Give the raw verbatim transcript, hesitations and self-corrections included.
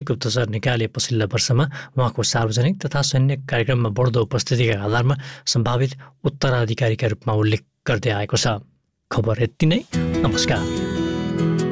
गुप्तचर निकायले पछिल्ला वर्षमा उहाँको सार्वजनिक तथा सैन्य कार्यक्रममा बढ्दो उपस्थितिका आधारमा सम्भावित उत्तराधिकारीका रूपमा उल्लेख गर्दै आएको छ। खबर यति नै। नमस्कार।